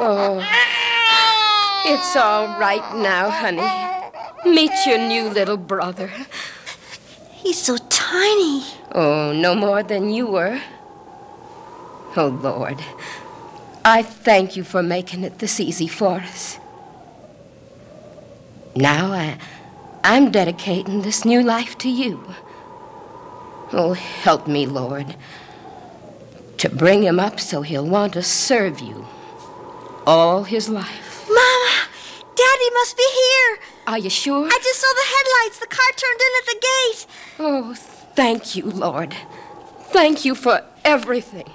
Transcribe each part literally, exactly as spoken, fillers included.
Oh, it's all right now, honey. Meet your new little brother. He's so tiny. Oh, no more than you were. Oh, Lord, I thank you for making it this easy for us. Now I, I'm dedicating this new life to you. Oh, help me, Lord, to bring him up so he'll want to serve you all his life. Mama, Daddy must be here. Are you sure? I just saw the headlights. The car turned in at the gate. Oh, thank you, Lord. Thank you for everything.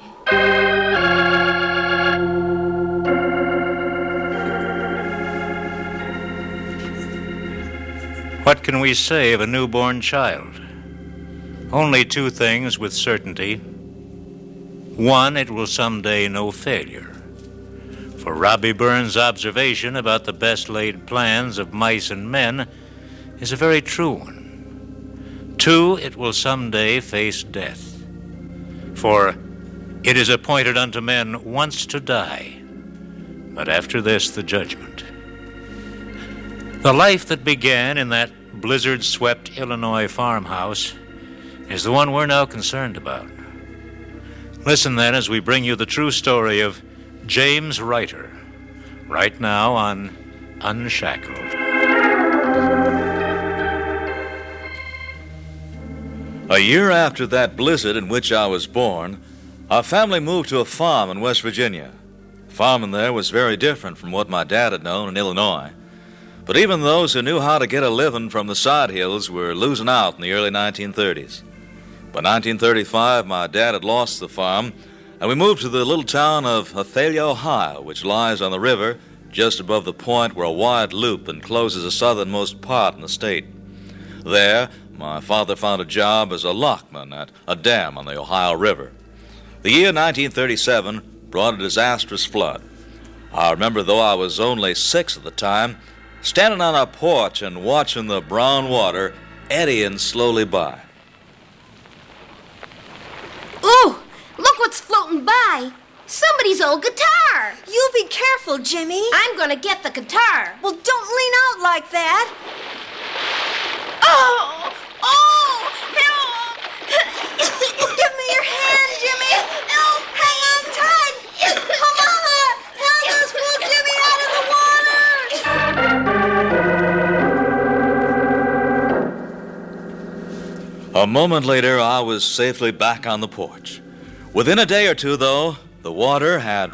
What can we say of a newborn child? Only two things with certainty. One, it will someday know failure. For Robbie Burns' observation about the best-laid plans of mice and men is a very true one. Two, it will someday face death. For it is appointed unto men once to die, but after this the judgment. The life that began in that blizzard-swept Illinois farmhouse is the one we're now concerned about. Listen then as we bring you the true story of James Reiter, right now on Unshackled. A year after that blizzard in which I was born, our family moved to a farm in West Virginia. Farming there was very different from what my dad had known in Illinois. But even those who knew how to get a living from the side hills were losing out in the early nineteen thirties. By nineteen thirty-five, my dad had lost the farm, and we moved to the little town of Athalia, Ohio, which lies on the river just above the point where a wide loop encloses the southernmost part in the state. There, my father found a job as a lockman at a dam on the Ohio River. The year nineteen thirty-seven brought a disastrous flood. I remember, though I was only six at the time, standing on our porch and watching the brown water eddying slowly by. Ooh, look what's floating by. Somebody's old guitar. You be careful, Jimmy. I'm gonna get the guitar. Well, don't lean out like that. Oh! Oh! Help! Give me your hand, Jimmy. Help! Hang on tight. Come on, help us pull Jimmy out of the water. A moment later, I was safely back on the porch. Within a day or two, though, the water had